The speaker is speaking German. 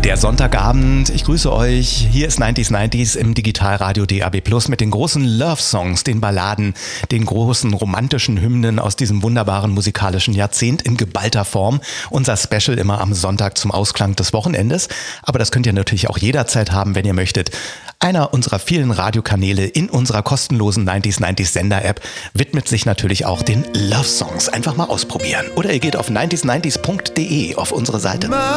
Der Sonntagabend, ich grüße euch. Hier ist 90s im Digitalradio DAB+ mit den großen Love-Songs, den Balladen, den großen romantischen Hymnen aus diesem wunderbaren musikalischen Jahrzehnt in geballter Form. Unser Special immer am Sonntag zum Ausklang des Wochenendes. Aber das könnt ihr natürlich auch jederzeit haben, wenn ihr möchtet. Einer unserer vielen Radiokanäle in unserer kostenlosen 90s Sender-App widmet sich natürlich auch den Love-Songs. Einfach mal ausprobieren. Oder ihr geht auf 90s90s.de auf unsere Seite.